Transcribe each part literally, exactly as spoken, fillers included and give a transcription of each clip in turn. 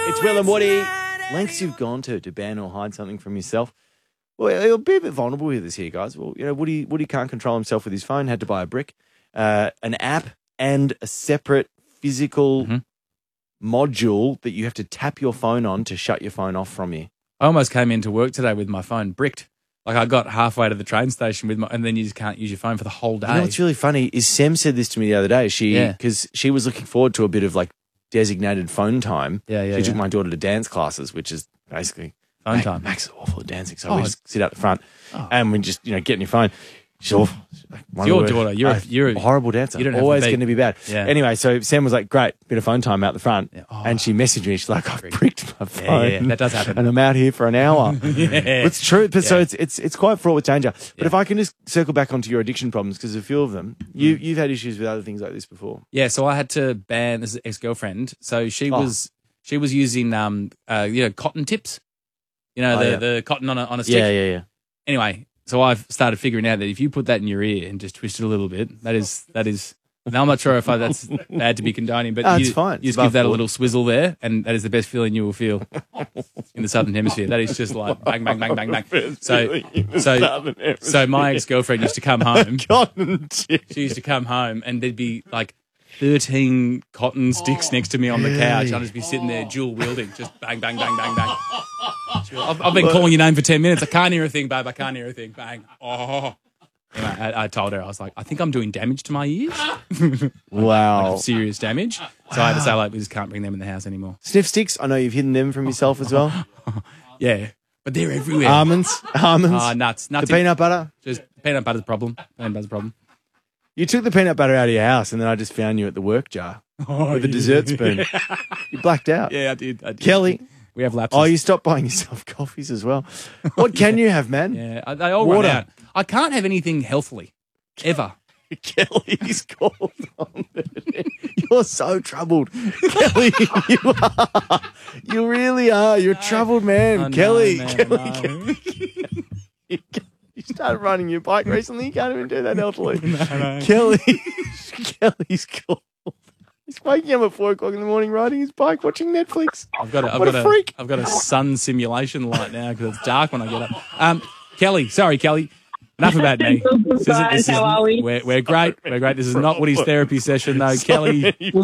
It's Will and Woody. Lengths you've gone to to ban or hide something from yourself. Well, he'll be a bit vulnerable with this here, guys. Well, you know, Woody, Woody can't control himself with his phone, had to buy a brick, uh, an app, and a separate physical mm-hmm. module that you have to tap your phone on to shut your phone off from you. I almost came into work today with my phone bricked. Like I got halfway to the train station with my, and then you just can't use your phone for the whole day. You know what's really funny is Sam said this to me the other day. She, because yeah. she was looking forward to a bit of like designated phone time. Yeah, yeah. She took yeah. my daughter to dance classes, which is basically phone Max, time. Max is awful at dancing, so oh, we just sit out the front oh. and we just you know get in your phone. She's awful. It's your daughter. You're a, you're a horrible dancer. You don't have always to be. going to be bad. Yeah. Anyway, so Sam was like, "Great, bit of phone time out the front," yeah. oh. and she messaged me. She's like, "I've bricked my phone." Yeah, yeah, that does happen, and I'm out here for an hour. yeah. It's true, but yeah. so it's it's it's quite fraught with danger. But yeah. if I can just circle back onto your addiction problems, because a few of them, you you've had issues with other things like this before. Yeah, so I had to ban this ex-girlfriend. So she oh. was she was using um uh you know cotton tips, you know oh, the yeah. the cotton on a on a stick. Yeah, yeah, yeah. Anyway. So I've started figuring out that if you put that in your ear and just twist it a little bit, that is that is. Now I'm not sure if I, that's bad to be condoning, but oh, you, it's fine. you just give that a little swizzle there, and that is the best feeling you will feel in the Southern Hemisphere. That is just like bang, bang, bang, bang, bang. So, so, so my ex-girlfriend used to come home. She used to come home, and there'd be like thirteen cotton sticks next to me on the couch. I'd just be sitting there dual wielding, just bang, bang, bang, bang, bang. I've, I've been calling your name for ten minutes. I can't hear a thing, babe. I can't hear a thing. Bang. Oh. Anyway, I, I told her, I was like, I think I'm doing damage to my ears. Wow. Like serious damage. Wow. So I had to say, like, we just can't bring them in the house anymore. Sniff sticks, I know you've hidden them from yourself as well. Yeah. But they're everywhere. Almonds. Almonds. Oh, nuts. Nuts. The peanut butter. Just peanut butter's the problem. Peanut butter's the problem. You took the peanut butter out of your house and then I just found you at the work jar oh, with a yeah. dessert spoon. You blacked out. Yeah, I did. I did. Kelly. We have lapses. Oh, you stopped buying yourself coffees as well. What can yeah. you have, man? Yeah, they all Water. Run out. I can't have anything healthily, ever. Kelly's called on it. You're so troubled. Kelly, you are. You really are. You're a troubled man. Oh, Kelly. No, man, Kelly, no. Kelly. You started riding your bike recently. You can't even do that healthily. No, no. Kelly. Kelly's called. He's waking up at four o'clock in the morning riding his bike, watching Netflix. I've got a, I've what got a a freak. I've got a sun simulation light now because it's dark when I get up. Um, Kelly, sorry, Kelly. Enough about me. This isn't, this How are we? We're, we're great. We're great. This is not Woody's therapy session, though. So Kelly,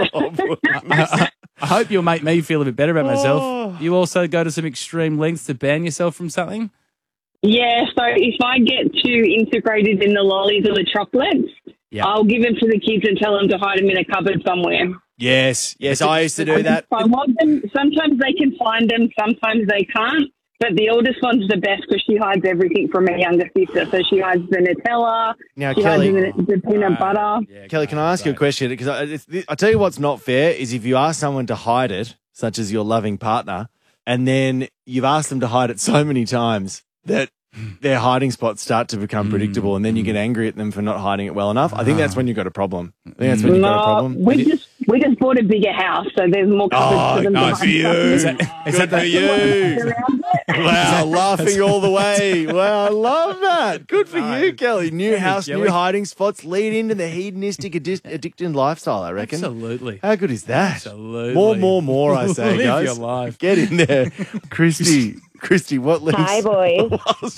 I, I, I hope you'll make me feel a bit better about myself. Oh. You also go to some extreme lengths to ban yourself from something? Yeah, so if I get too integrated in the lollies or the chocolates, yeah. I'll give them to the kids and tell them to hide them in a cupboard somewhere. Yes, yes, I used to do that. I want them. Sometimes they can find them, sometimes they can't. But the oldest one's the best because she hides everything from her younger sister. So she hides the Nutella, Now, she Kelly, hides the, the peanut uh, butter. Yeah, Kelly, can I ask you a question? Because I, it's- I tell you what's not fair is if you ask someone to hide it, such as your loving partner, and then you've asked them to hide it so many times that their hiding spots start to become predictable, and then you get angry at them for not hiding it well enough. I think that's when you've got a problem. I think that's when you've got a No, problem. we just we just bought a bigger house, so there's more cupboards Oh, for them nice to for you. hide Is stuff in. that- is that for you? Wow, laughing all the way. Wow, I love that. Good for you, Kelly. New Thanks, house, Kelly. new hiding spots, lead into the hedonistic, addi- addicted lifestyle, I reckon. Absolutely. How good is that? Absolutely. More, more, more, I say, Live guys. your life. Get in there. Christy, Christy, what links? Hi, boys.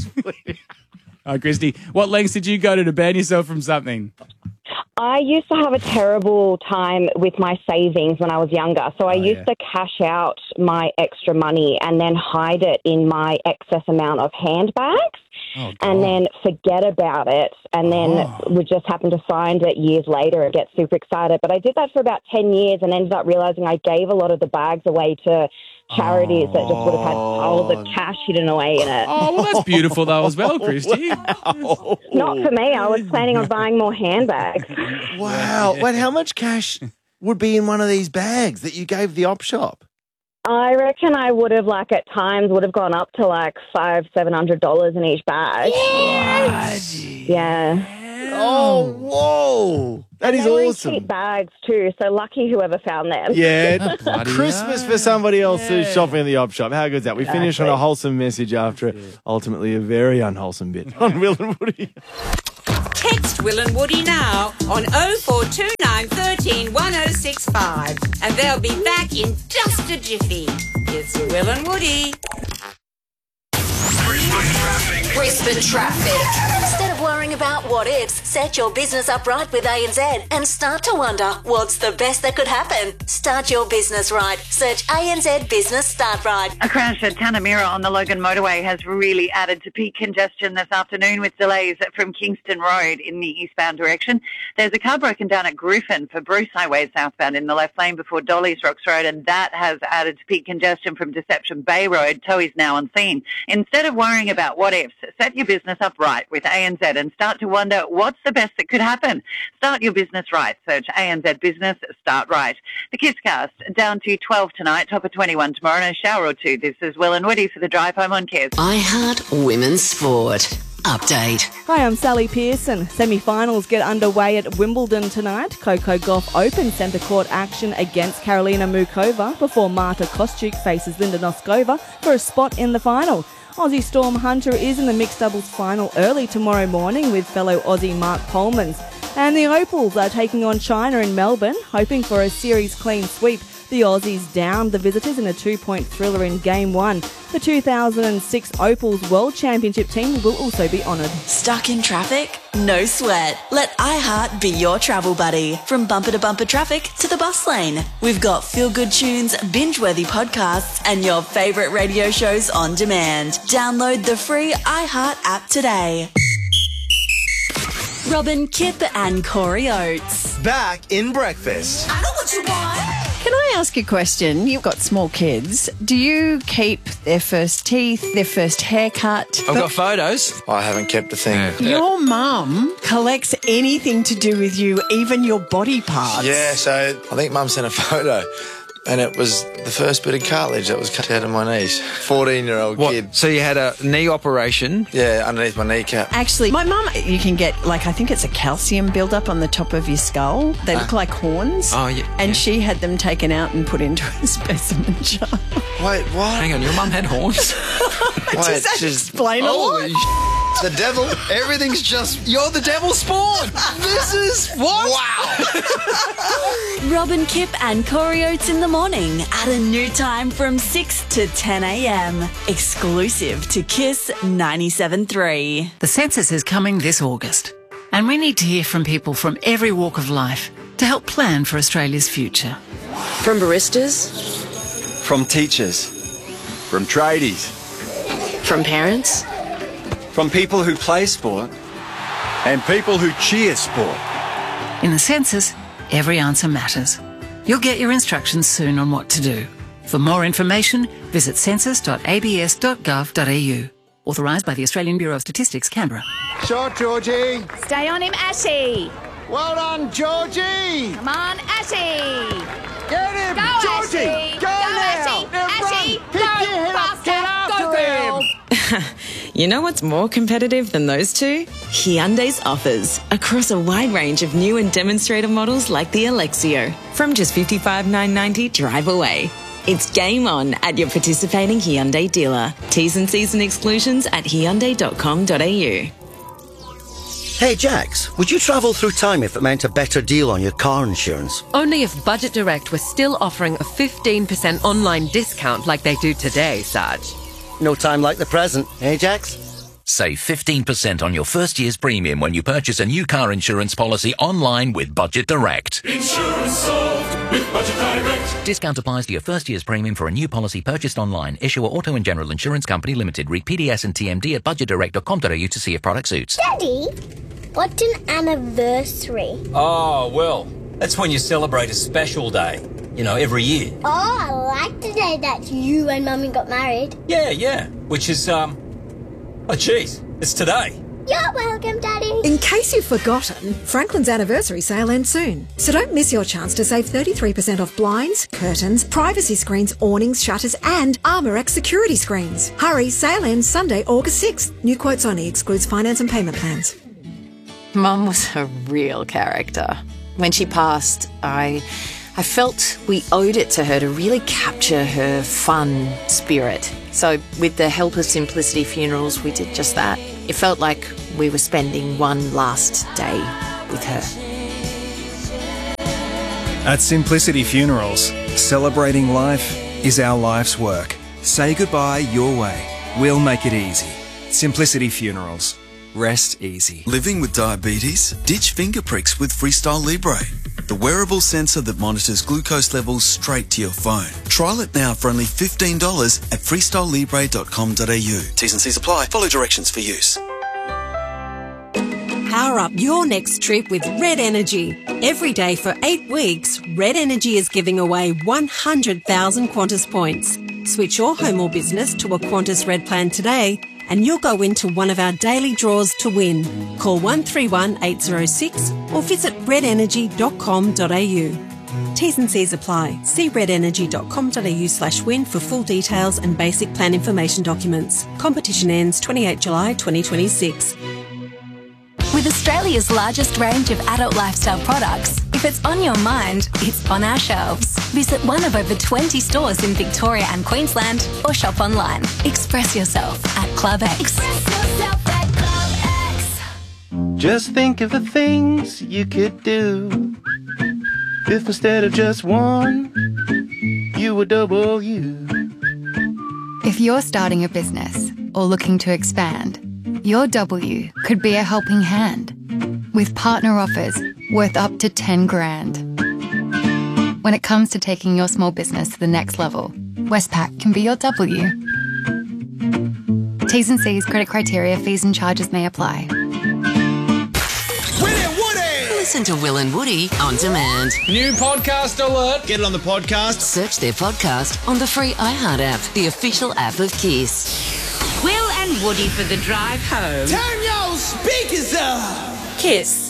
Oh, Christy, what lengths did you go to to ban yourself from something? I used to have a terrible time with my savings when I was younger. So I Oh, used yeah. to cash out my extra money and then hide it in my excess amount of handbags Oh, and then forget about it. And then Oh. would just happen to find it years later and get super excited. But I did that for about ten years and ended up realizing I gave a lot of the bags away to charities that just would have had piles of cash hidden away in it. Oh, well, that's beautiful, though, as well, Christy. Not for me. I was planning on buying more handbags. Wow. Wait, how much cash would be in one of these bags that you gave the op shop? I reckon I would have, like, at times would have gone up to like five, seven hundred dollars in each bag. Yeah. Oh, whoa. That is They were in awesome. cheap bags too, so lucky whoever found them. Yeah, Bloody Christmas hell. for somebody else who's Yeah. shopping at the op shop. How good's that? We finish on a wholesome message after ultimately a very unwholesome bit on Will and Woody. Text Will and Woody now on oh four two nine, one three, one oh six five and they'll be back in just a jiffy. It's Will and Woody. Brisbane traffic. Instead of worrying about what ifs, set your business up right with A N Z and start to wonder what's the best that could happen. Start your business right. Search A N Z Business Start Right. A crash at Tanamira on the Logan Motorway has really added to peak congestion this afternoon with delays from Kingston Road in the eastbound direction. There's a car broken down at Griffin for Bruce Highway southbound in the left lane before Dolly's Rocks Road, and that has added to peak congestion from Deception Bay Road. Tow is now on scene. Instead of worrying about what ifs, set your business up right with A N Z and start to wonder what's the best that could happen. Start your business right. Search A N Z Business Start Right. The Kids Cast down to twelve tonight, top of twenty-one tomorrow, and a shower or two. This is Will and Woody for the drive home on Kids. iHeart Women's Sport Update. Hi, I'm Sally Pearson. Semi-finals get underway at Wimbledon tonight. Coco Gauff Open centre court action against Karolina Mukova before Marta Kostyuk faces Linda Noskova for a spot in the final. Aussie Storm Hunter is in the mixed doubles final early tomorrow morning with fellow Aussie Mark Polmans. And the Opals are taking on China in Melbourne, hoping for a series clean sweep. The Aussies downed the visitors in a two-point thriller in Game one. The two thousand six Opals World Championship team will also be honoured. Stuck in traffic? No sweat. Let iHeart be your travel buddy. From bumper to bumper traffic to the bus lane. We've got feel-good tunes, binge-worthy podcasts, and your favourite radio shows on demand. Download the free iHeart app today. Robin, Kip and Corey Oates. Back in breakfast. I know what you want. Can I ask a question? You've got small kids. Do you keep their first teeth, their first haircut? I've got photos. I haven't kept a thing. Yeah. Your mum collects anything to do with you, even your body parts. Yeah, so I think Mum sent a photo. And it was the first bit of cartilage that was cut out of my knees. fourteen-year-old kid. So you had a knee operation? Yeah, underneath my kneecap. Actually, my mum, you can get, like, I think it's a calcium build-up on the top of your skull. They look uh, like horns. Oh, yeah. And yeah. she had them taken out and put into a specimen jar. Wait, what? Hang on, your mum had horns? Wait, Does that just, explain a lot? The devil, everything's just... You're the devil spawn! This is... What? Wow! Robin, Kip and Corey Oates in the morning at a new time from six to ten a.m. Exclusive to Kiss ninety-seven point three. The census is coming this August, and we need to hear from people from every walk of life to help plan for Australia's future. From baristas. From teachers. From tradies. From parents. From people who play sport and people who cheer sport. In the census, every answer matters. You'll get your instructions soon on what to do. For more information, visit census dot a b s dot gov dot a u. Authorised by the Australian Bureau of Statistics, Canberra. Shot, Georgie. Stay on him, Ashy. Well done, Georgie. Come on, Ashy. Get him, Go, Georgie. Ashy. Go, Go now. Ashy. Ashy. Run. Pick Go, your head up. Get after Go, girl. him. You know what's more competitive than those two? Hyundai's offers across a wide range of new and demonstrator models like the Alexio from just fifty-five thousand nine hundred ninety dollars drive away. It's game on at your participating Hyundai dealer. T's and C's and exclusions at hyundai dot com dot a u. Hey Jax, would you travel through time if it meant a better deal on your car insurance? Only if Budget Direct was still offering a fifteen percent online discount like they do today, Saj. No time like the present, eh Jax? Save fifteen percent on your first year's premium when you purchase a new car insurance policy online with Budget Direct. Insurance solved with Budget Direct. Discount applies to your first year's premium for a new policy purchased online. Issuer Auto and General Insurance Company Limited. Read P D S and T M D at budget direct dot com dot a u to see if product suits. Daddy, what's an anniversary? Oh, well, that's when you celebrate a special day. You know, every year. Oh, I like the day that you and Mummy got married. Yeah, yeah. Which is, um... Oh, jeez. It's today. You're welcome, Daddy. In case you've forgotten, Franklin's anniversary sale ends soon. So don't miss your chance to save thirty-three percent off blinds, curtains, privacy screens, awnings, shutters and ArmorX security screens. Hurry, sale ends Sunday, August sixth. New quotes only, excludes finance and payment plans. Mum was a real character. When she passed, I... I felt we owed it to her to really capture her fun spirit. So with the help of Simplicity Funerals, we did just that. It felt like we were spending one last day with her. At Simplicity Funerals, celebrating life is our life's work. Say goodbye your way. We'll make it easy. Simplicity Funerals. Rest easy. Living with diabetes? Ditch finger pricks with Freestyle Libre, the wearable sensor that monitors glucose levels straight to your phone. Trial it now for only fifteen dollars at freestyle libre dot com dot a u. T's and C's apply. Follow directions for use. Power up your next trip with Red Energy. Every day for eight weeks, Red Energy is giving away one hundred thousand Qantas points. Switch your home or business to a Qantas Red plan today and you'll go into one of our daily draws to win. Call one three one eight zero six or visit red energy dot com dot a u. T's and C's apply. See red energy dot com dot a u slash win for full details and basic plan information documents. Competition ends twenty-eighth July twenty twenty-six. With Australia's largest range of adult lifestyle products, if it's on your mind, it's on our shelves. Visit one of over twenty stores in Victoria and Queensland or shop online. Express yourself at Club X. Express yourself at Club X. Just think of the things you could do if instead of just one, you were double you. If you're starting a business or looking to expand, your W could be a helping hand with partner offers worth up to ten grand. When it comes to taking your small business to the next level, Westpac can be your W. T's and C's, credit criteria, fees and charges may apply. Listen to Will and Woody on demand. New podcast alert. Get it on the podcast. Search their podcast on the free iHeart app, the official app of Kiss. Will and Woody for the drive home. Turn your speakers up. Kiss.